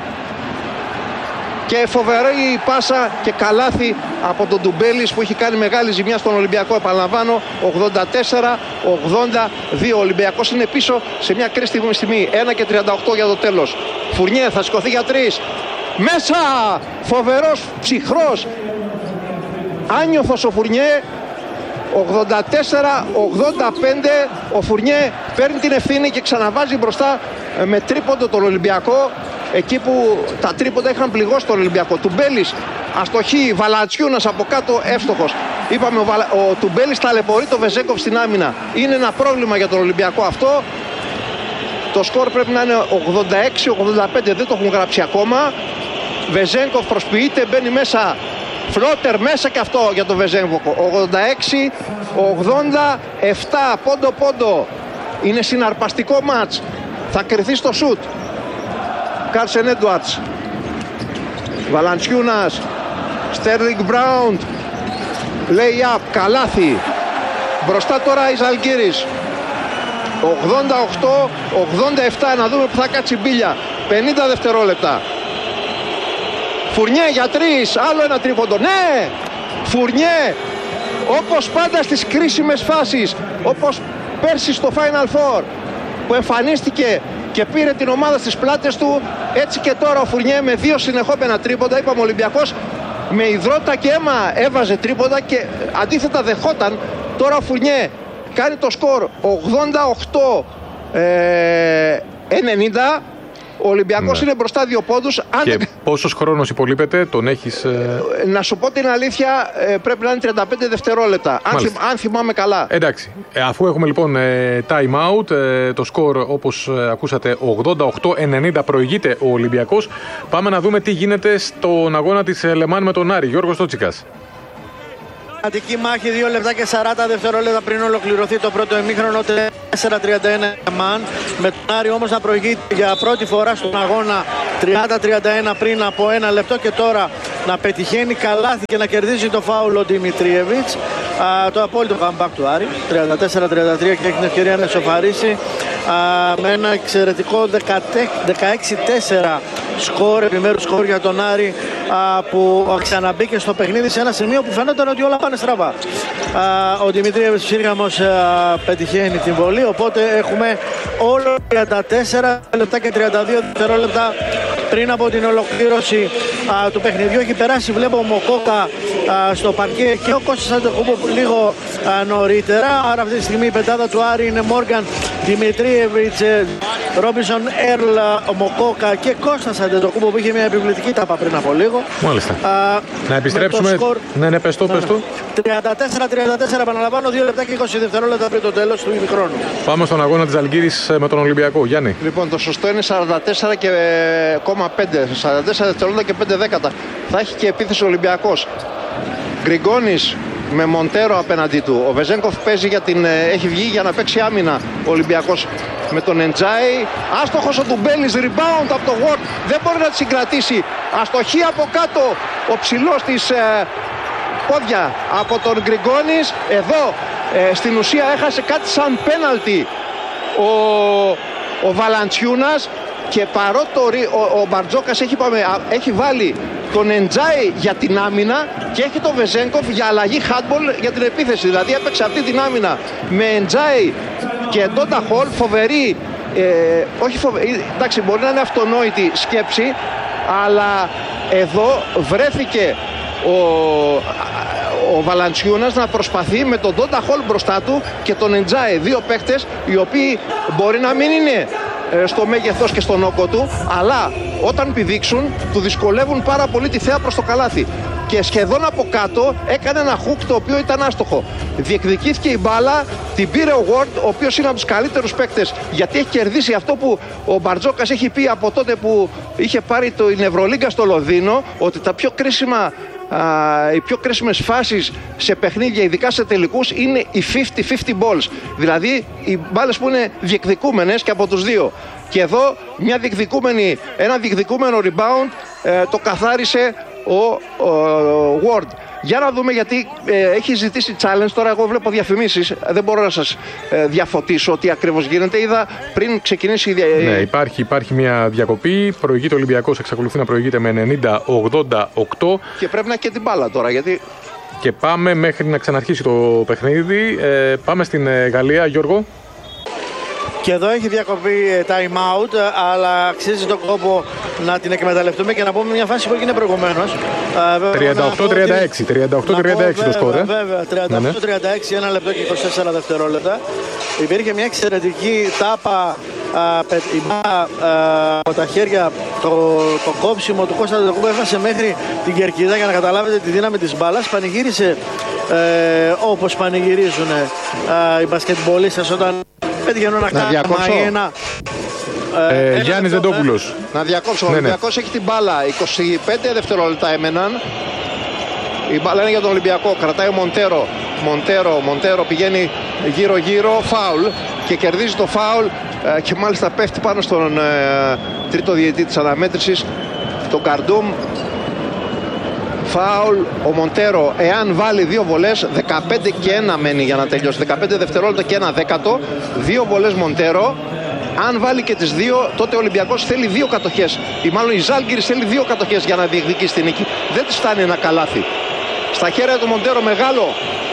Και φοβερή πάσα και καλάθι από τον Ντουμπέλης, που έχει κάνει μεγάλη ζημιά στον Ολυμπιακό. Επαναλαμβάνω, ογδόντα τέσσερα ογδόντα δύο. Ο Ολυμπιακός είναι πίσω σε μια κρίσιμη στιγμή. ένα και τριάντα οκτώ για το τέλος. Φουρνιέ θα σηκωθεί για τρεις. Μέσα! Φοβερός, ψυχρός, άνιωθος ο Φουρνιέ. ογδόντα τέσσερα ογδόντα πέντε. Ο Φουρνιέ παίρνει την ευθύνη και ξαναβάζει μπροστά με τρίποντο τον Ολυμπιακό, εκεί που τα τρίποντα είχαν πληγώσει τον Ολυμπιακό. Τουμπέλης, αστοχή, Βαλαντσιούνας από κάτω, εύστοχος. Είπαμε, ο, Βαλα... ο Τουμπέλης ταλαιπωρεί το Βεζένκοφ στην άμυνα. Είναι ένα πρόβλημα για τον Ολυμπιακό αυτό. Το σκορ πρέπει να είναι ογδόντα έξι ογδόντα πέντε, δεν το έχουν γράψει ακόμα. Βεζένκοφ προσποιείται, μπαίνει μέσα. Φλότερ μέσα και αυτό για τον Βεζένκοφ. ογδόντα έξι ογδόντα επτά, πόντο πόντο. Είναι συναρπαστικό μάτς. Θα κρυθεί στο σουτ. Κάρσεν Έντουαρτς, Βαλαντσιούνας, Στέρλινγκ Μπράουν, lay-up, καλάθι. Μπροστά τώρα η Ζαλγκίρις. ογδόντα οκτώ ογδόντα επτά, να δούμε που θα κάτσει μπίλια. πενήντα δευτερόλεπτα. Φουρνιέ για τρεις, άλλο ένα τρίποντο. Ναι! Φουρνιέ, όπως πάντα στις κρίσιμες φάσεις, όπως πέρσι στο Final Four, που εμφανίστηκε και πήρε την ομάδα στις πλάτες του, έτσι και τώρα ο Φουρνιέ με δύο συνεχόμενα τρίποντα. Είπαμε, ο Ολυμπιακός με υδρότα και αίμα έβαζε τρίποντα και αντίθετα δεχόταν. Τώρα ο Φουρνιέ κάνει το σκορ ογδόντα οκτώ ενενήντα. Ο Ολυμπιακός ναι. είναι μπροστά δύο πόντους. Αν... Και πόσος χρόνος υπολείπεται, τον έχεις... Ε... Να σου πω την αλήθεια, πρέπει να είναι τριάντα πέντε δευτερόλεπτα, αν, θυμ, αν θυμάμαι καλά. Εντάξει, αφού έχουμε λοιπόν time out, το σκορ όπως ακούσατε ογδόντα οκτώ ενενήντα προηγείται ο Ολυμπιακός. Πάμε να δούμε τι γίνεται στον αγώνα της Λεμάν με τον Άρη. Γιώργος Τότσικας. Αντική μάχη, δύο λεπτά και σαράντα δευτερόλεπτα πριν ολοκληρωθεί το πρώτο ημίχρονο, τέσσερα τριάντα ένα Λεμάν. Με τον Άρη όμως να προηγείται για πρώτη φορά στον αγώνα τριάντα τριάντα ένα πριν από ένα λεπτό και τώρα να πετυχαίνει καλάθι και να κερδίζει το φάουλ ο Δημητρίεβιτς. Α, το απόλυτο comeback του Άρη, τριάντα τέσσερα τριάντα τρία, και έχει την ευκαιρία να ισοφαρίσει με ένα εξαιρετικό δεκαέξι τέσσερα σκορ, επιμέρους σκορ για τον Άρη, α, που ξαναμπήκε στο παιχνίδι σε ένα σημείο που φαίνονταν ότι όλα πάνε στραβά. Α, ο Δημητρίεβιτς Ψύργαμος πετυχαίνει την βολή, οπότε έχουμε όλο τριάντα τέσσερα λεπτά και τριάντα δύο δευτερόλεπτα πριν από την ολοκλήρωση α, του παιχνιδιού. Έχει περάσει, βλέπω, ο Μοκόκα α, στο παρκέ και ο Κώστας Αντεχούπο λίγο α, νωρίτερα. Άρα αυτή τη στιγμή η πεντάδα του Άρη είναι Μόργαν, Δημητρίεβιτς, Ρόμπινσον, Έρλ, ο Μοκόκα και Κώστας Αντεχούπο που είχε μια επιβλητική τάπα πριν από λίγο. Μάλιστα. Α, να επιστρέψουμε. Σκορ... Ναι, ναι, πες το, πες το. τριάντα τέσσερα τριάντα τέσσερα, επαναλαμβάνω, δύο λεπτά και είκοσι δευτερόλεπτα πριν το τέλος του ημιχρόνου. Πάμε στον αγώνα της Ζαλγκίρης με τον Ολυμπιακό. Γιάννη. Λοιπόν, το σωστό είναι σαράντα τέσσερα κόμμα πέντε, σαράντα τέσσερα δευτερόλεπτα και πέντε δέκατα. Θα έχει και επίθεση ο Ολυμπιακός. Γκριγκόνης με Μοντέρο απέναντί του. Ο Βεζένκοφ παίζει για την, έχει βγει για να παίξει άμυνα ο Ολυμπιακός με τον Εντζάι. Άστοχος ο Ντουμπέλης, rebound από το Ward. Δεν μπορεί να τη συγκρατήσει. Αστοχή από κάτω ο ψηλός της ε, πόδια από τον Γκριγκόνης. Εδώ ε, στην ουσία έχασε κάτι σαν πέναλτι ο, ο Βαλαντσιούνας. Και παρότι ο, ο Μπαρτζόκας έχει, έχει βάλει τον Εντζάι για την άμυνα και έχει τον Βεζένκοφ για αλλαγή handball για την επίθεση. Δηλαδή έπαιξε αυτή την άμυνα με Εντζάι και Ντόντα Χολ. Φοβερή, ε, όχι φοβερή, εντάξει, μπορεί να είναι αυτονόητη σκέψη, αλλά εδώ βρέθηκε ο, ο Βαλαντσιούνας να προσπαθεί με τον Ντόντα Χολ μπροστά του και τον Εντζάι. Δύο παίκτες οι οποίοι μπορεί να μην είναι στο μέγεθος και στον όγκο του, αλλά όταν πηδήξουν του δυσκολεύουν πάρα πολύ τη θέα προς το καλάθι. Και σχεδόν από κάτω έκανε ένα χουκ το οποίο ήταν άστοχο. Διεκδικήθηκε η μπάλα, την πήρε ο Ward, ο οποίος είναι από τους καλύτερους παίκτες, γιατί έχει κερδίσει αυτό που ο Μπαρτζόκας έχει πει από τότε που είχε πάρει το Ευρωλίγκα στο Λονδίνο, ότι τα πιο κρίσιμα Uh, οι πιο κρίσιμες φάσεις σε παιχνίδια, ειδικά σε τελικούς, είναι οι πενήντα πενήντα balls. Δηλαδή οι μπάλες που είναι διεκδικούμενες και από τους δύο. Και εδώ μια διεκδικούμενη, ένα διεκδικούμενο rebound uh, το καθάρισε ο, ο, ο Ward. Για να δούμε, γιατί ε, έχει ζητήσει challenge. Τώρα εγώ βλέπω διαφημίσεις, δεν μπορώ να σας ε, διαφωτίσω τι ακριβώς γίνεται. Είδα πριν ξεκινήσει η δια... Ναι, υπάρχει, υπάρχει μια διακοπή. Προηγείται ο Ολυμπιακός, εξακολουθεί να προηγείται με ενενήντα ογδόντα οκτώ. Και πρέπει να έχει και την μπάλα τώρα, γιατί... Και πάμε μέχρι να ξαναρχίσει το παιχνίδι. Ε, πάμε στην ε, Γαλλία, Γιώργο. Και εδώ έχει διακοπή time out, αλλά αξίζει τον κόπο να την εκμεταλλευτούμε και να πούμε μια φάση που έγινε προηγουμένως. τριάντα οκτώ τριάντα έξι, τριάντα οκτώ τριάντα έξι το σκορ. Βέβαια, τριάντα οκτώ τριάντα έξι, ένα λεπτό και είκοσι τέσσερα δευτερόλεπτα. Υπήρχε μια εξαιρετική τάπα από τα χέρια, το, το κόψιμο του Κώστα Αντεχούπο έφτασε μέχρι την κερκίδα, για να καταλάβετε τη δύναμη της μπάλας. Πανηγύρισε ε, όπως πανηγυρίζουν ε, οι μπασκετμπολίστες όταν πετυχαίνουν να κάνουν ένα... Ε, ε, Γιάννης Δεντόπουλος. Να διακόψω, ναι, ο Ολυμπιακός ναι. έχει την μπάλα, είκοσι πέντε δευτερόλεπτα έμεναν. Η μπάλα είναι για τον Ολυμπιακό, κρατάει ο Μοντέρο. Μοντέρο, Μοντέρο πηγαίνει γύρω γύρω, φάουλ και κερδίζει το φάουλ ε, και μάλιστα πέφτει πάνω στον ε, τρίτο διαιτητή της αναμέτρησης, τον Καρντούμ. Φάουλ ο Μοντέρο, εάν βάλει δύο βολές, δεκαπέντε και ένα μένει για να τελειώσει, δεκαπέντε δευτερόλεπτα και ένα δέκατο, δύο βολές Μοντέρο. Αν βάλει και τις δύο, τότε ο Ολυμπιακός θέλει δύο κατοχές, ή μάλλον η Ζάλγκιρις θέλει δύο κατοχές για να διεκδικήσει την νίκη. Δεν της φτάνει ένα καλάθι. Στα χέρια του Μοντέρο μεγάλο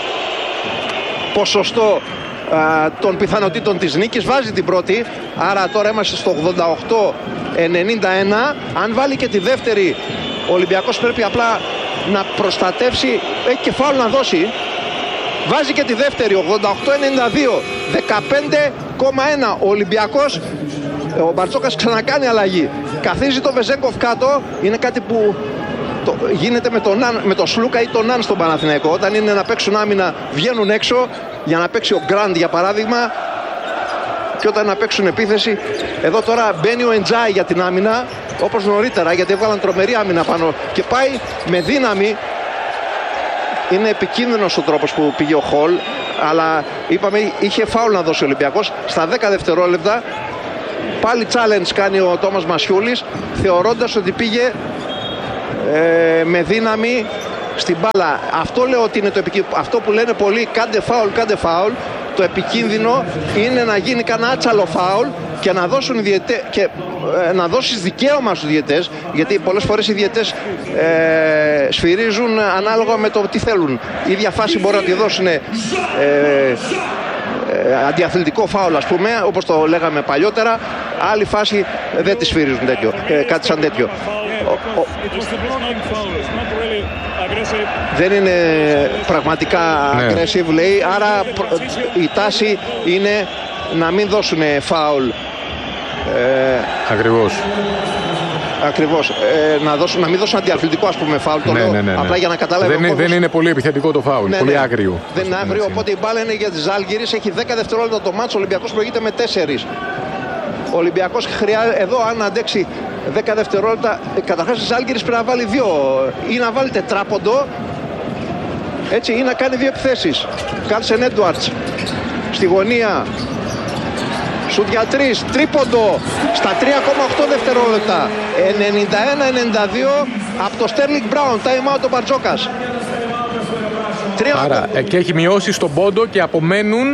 ποσοστό α, των πιθανότητων της νίκης, βάζει την πρώτη, άρα τώρα είμαστε στο ογδόντα οκτώ ενενήντα ένα. Αν βάλει και τη δεύτερη, ο Ολυμπιακός πρέπει απλά να προστατεύσει, έχει και φάουλ να δώσει. Βάζει και τη δεύτερη, ογδόντα οκτώ ενενήντα δύο, δεκαπέντε κόμμα ένα. Ο Ολυμπιακός Ο Μπαρτζόκας ξανακάνει αλλαγή. Καθίζει το Βεζέγκοφ κάτω. Είναι κάτι που το, γίνεται με τον, με τον Σλούκα ή τον Ναν στον Παναθηναϊκό. Όταν είναι να παίξουν άμυνα βγαίνουν έξω για να παίξει ο Γκραντ για παράδειγμα. Και όταν να παίξουν επίθεση, εδώ τώρα μπαίνει ο Εντζάι για την άμυνα, όπως νωρίτερα, γιατί έβγαλαν τρομερή άμυνα πάνω και πάει με δύναμη. Είναι επικίνδυνος ο τρόπος που πήγε ο Χολ, αλλά είπαμε είχε φάουλ να δώσει ο Ολυμπιακός. Στα δέκα δευτερόλεπτα πάλι challenge κάνει ο Τόμας Μασιούλης, θεωρώντας ότι πήγε ε, με δύναμη στην μπάλα. Αυτό λέω ότι είναι το επικίνδυνο. Αυτό που λένε πολλοί, κάντε φάουλ, κάντε φάουλ. Το επικίνδυνο είναι να γίνει κανένα άτσαλο φάουλ και να δώσουν οι διαιτές, και ε, να δώσεις δικαίωμα στους διαιτές, γιατί πολλές φορές οι διαιτές ε, σφυρίζουν ανάλογα με το τι θέλουν. Η ίδια φάση μπορεί να τη δώσουν ε, ε, αντιαθλητικό φάουλ, ας πούμε, όπως το λέγαμε παλιότερα. Άλλη φάση δεν τη σφυρίζουν τέτοιο, ε, κάτι σαν τέτοιο. Ο, ο, δεν είναι πραγματικά ναι. aggressive, λέει, άρα η τάση είναι να μην δώσουν φάουλ. Ε, Ακριβώς. Ακριβώς. Ε, να, δώσουν, να μην δώσουν αντιαθλητικό, ας πούμε, φάουλ. Το ναι, λέω ναι, ναι, ναι. απλά για να καταλάβει. Δεν, δεν είναι πολύ επιθετικό το φάουλ. Ναι, πολύ ναι. άγριο. Δεν είναι άγριο, οπότε η μπάλα είναι για τη Ζάλγκιρις. Έχει δέκα δευτερόλεπτα το μάτσο. Ο Ολυμπιακός προηγείται με τέσσερα. Ο Ολυμπιακός χρειάζεται εδώ, αν αντέξει δέκα δευτερόλεπτα, καταρχάς η Ζάλγκιρις πρέπει να βάλει δύο ή να βάλει τετράποντο, έτσι, ή να κάνει δύο επιθέσεις. Κάρσεν Έντουαρτς στη γωνία, σουτ για τρεις, τρίποντο στα τρία κόμμα οκτώ δευτερόλεπτα, ενενήντα ένα ενενήντα δύο από το Στέρλινγκ Μπράουν, time out ο Μπαρτζόκας. Άρα και έχει μειώσει στον πόντο και απομένουν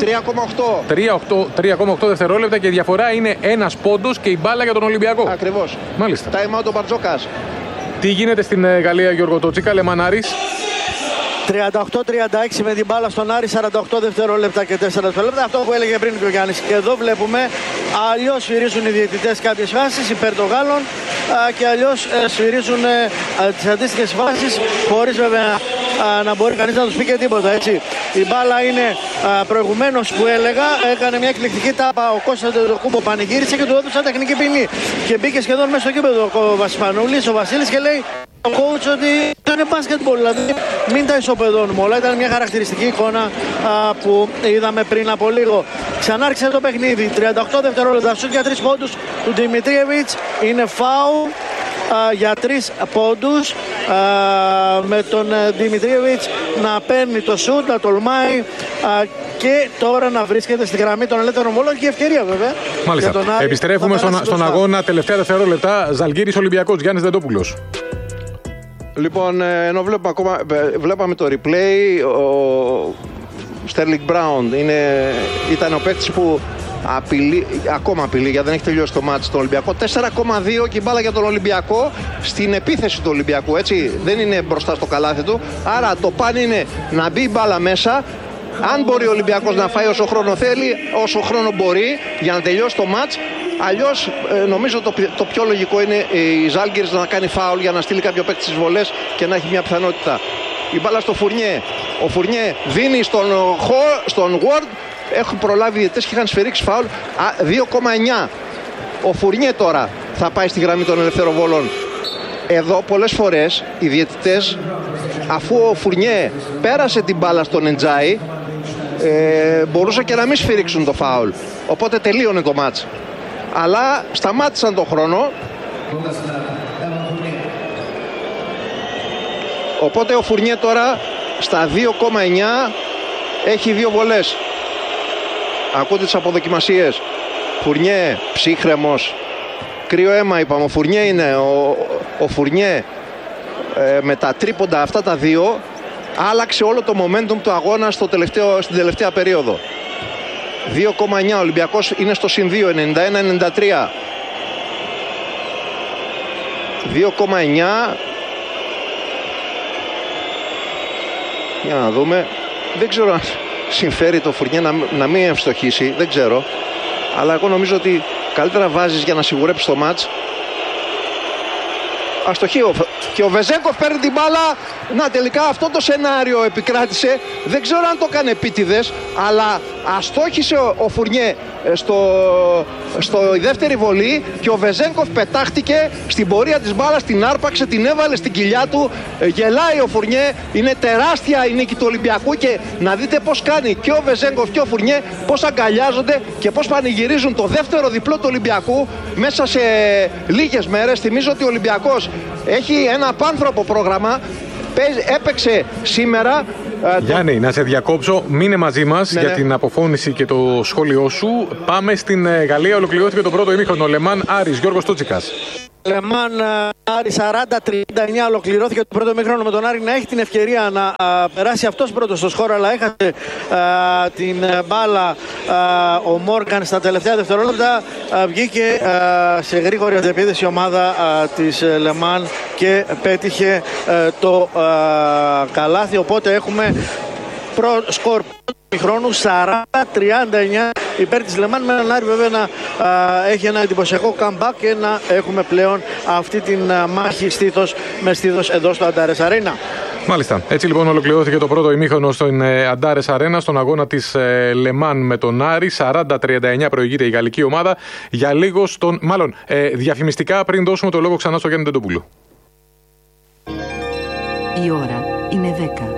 τρία κόμμα οκτώ δευτερόλεπτα και η διαφορά είναι ένας πόντος και η μπάλα για τον Ολυμπιακό. Ακριβώς. Μάλιστα. Time out ο Μπαρτζόκας. Τι γίνεται στην Γαλλία, Γιώργο Τότσικα, Λεμανάρης? τριάντα οκτώ τριάντα έξι με την μπάλα στον Άρη, σαράντα οκτώ δευτερόλεπτα και τέσσερα δευτερόλεπτα. Αυτό που έλεγε πριν και ο Γιάννης. Και εδώ βλέπουμε αλλιώς σφυρίζουν οι διαιτητές κάποιες φάσεις υπέρ των Γάλλων και αλλιώς σφυρίζουν τις αντίστοιχες φάσεις, χωρίς βέβαια να μπορεί κανείς να τους πει και τίποτα. Έτσι. Η μπάλα είναι προηγουμένως που έλεγα, έκανε μια εκπληκτική τάπα ο Κώστας Αντετοκούμπο, πανηγύρισε και του έδωσαν τεχνική ποινή. Και μπήκε σχεδόν μέσα στο κήπεδο ο Βασιπανούλης, ο Βασίλης, και λέει ο coach ότι ήταν μπάσκετμπολ, δηλαδή μην τα ισοπεδώνουμε όλα. Ήταν μια χαρακτηριστική εικόνα α, που είδαμε πριν από λίγο. Ξανάρχισε το παιχνίδι, τριάντα οκτώ δευτερόλεπτα, σουτ για τρεις πόντους του Δημητρίεβιτς, είναι φάουλ για τρεις πόντους, α, με τον Δημητρίεβιτς να παίρνει το σουτ, να τολμάει α, και τώρα να βρίσκεται στη γραμμή των ελεύθερων βολών και ευκαιρία βέβαια. Μάλιστα. Επιστρέφουμε στον, στον αγώνα, τελευταία δευτερόλεπτα. Ζαλγκίρις Ολυμπιακός, Γιάννης Δεντόπουλος. Λοιπόν, ενώ βλέπουμε ακόμα, βλέπαμε το replay, ο Στέρλινγκ Μπράουν ήταν ο παίκτης που απειλεί, ακόμα απειλεί, γιατί δεν έχει τελειώσει το μάτι στον Ολυμπιακό. τέσσερα κόμμα δύο και η μπάλα για τον Ολυμπιακό στην επίθεση του Ολυμπιακού, έτσι, δεν είναι μπροστά στο καλάθι του. Άρα το παν είναι να μπει η μπάλα μέσα. Αν μπορεί ο Ολυμπιακός να φάει όσο χρόνο θέλει, όσο χρόνο μπορεί για να τελειώσει το μάτς. Αλλιώς ε, νομίζω το, το πιο λογικό είναι η Ζάλγκιρις να κάνει φάουλ για να στείλει κάποιο παίκτη στις βολές και να έχει μια πιθανότητα. Η μπάλα στο Φουρνιέ. Ο Φουρνιέ δίνει στον, στον Ward. Έχουν προλάβει οι διαιτητές και είχαν σφυρίξει φάουλ. δύο κόμμα εννιά. Ο Φουρνιέ τώρα θα πάει στη γραμμή των ελευθέρων βολών. Εδώ πολλές φορές οι διαιτητές, αφού ο Φουρνιέ πέρασε την μπάλα στον Εντζάι, ε, μπορούσαν και να μην σφυρίξουν το φάουλ. Οπότε τελείωνε το μάτς. Αλλά σταμάτησαν τον χρόνο. Οπότε ο Φουρνιέ τώρα στα δύο κόμμα εννιά έχει δύο βολές. Ακούτε τις αποδοκιμασίες. Φουρνιέ ψύχρεμος, κρύο αίμα είπαμε. Ο Φουρνιέ είναι ο, ο Φουρνιέ ε, με τα τρίποντα αυτά τα δύο άλλαξε όλο το momentum του αγώνα στο τελευταίο, στην τελευταία περίοδο. δύο κόμμα εννιά, ο Ολυμπιακός είναι στο συν δύο, ενενήντα ένα ενενήντα τρία. δύο κόμμα εννιά. Για να δούμε. Δεν ξέρω αν συμφέρει το Φουρνιέ να, να μην ευστοχίσει, δεν ξέρω. Αλλά εγώ νομίζω ότι καλύτερα βάζεις για να σιγουρέψεις το μάτς. Αστοχή, και ο Βεζέγκοφ παίρνει την μπάλα Να, τελικά αυτό το σενάριο επικράτησε. Δεν ξέρω αν το έκανε επίτηδες, αλλά αστόχησε ο, ο Φουρνιέ στο, στο η δεύτερη βολή και ο Βεζένκοφ πετάχτηκε στην πορεία της μπάλας, την άρπαξε, την έβαλε στην κοιλιά του. Ε, γελάει ο Φουρνιέ. Είναι τεράστια η νίκη του Ολυμπιακού και να δείτε πώς κάνει και ο Βεζένκοφ και ο Φουρνιέ, πώς αγκαλιάζονται και πώς πανηγυρίζουν το δεύτερο διπλό του Ολυμπιακού μέσα σε λίγες μέρες. Θυμίζω ότι ο Ολυμπιακός έχει ένα απάνθρωπο πρόγραμμα. Έπαιξε σήμερα. Γιάννη, να σε διακόψω. Μείνε μαζί μας ναι, για ναι. την αποφώνηση και το σχόλιο σου. Πάμε στην Γαλλία. Ολοκληρώθηκε το πρώτο ημίχρονο. Λεμάν Άρης, Γιώργος Τότσικας. Λεμάν Άρη σαράντα τριάντα εννιά ολοκληρώθηκε το πρώτο ημίχρονο με τον Άρη να έχει την ευκαιρία να α, περάσει αυτός πρώτος στο σκορ, αλλά έχασε α, την μπάλα α, ο Μόργαν στα τελευταία δευτερόλεπτα. Α, βγήκε α, σε γρήγορη αντεπίδεση η ομάδα α, της Λεμάν και πέτυχε α, το α, καλάθι, οπότε έχουμε προ, σκορ χρόνου σαράντα τριάντα εννιά υπέρ της Λεμάν, με έναν Άρη βέβαια να α, έχει ένα εντυπωσιακό comeback και να έχουμε πλέον αυτή την α, μάχη στήθος με στήθος εδώ στο Αντάρες Αρένα. Μάλιστα. Έτσι λοιπόν ολοκληρώθηκε το πρώτο ημίχρονο στον Αντάρες Αρένα, στον αγώνα της ε, Λεμάν με τον Άρη. σαράντα τριάντα εννιά προηγείται η γαλλική ομάδα. Για λίγο στον. Μάλλον ε, διαφημιστικά πριν δώσουμε το λόγο ξανά στο Γιάννη Τεντοπούλου. Η ώρα είναι δέκα.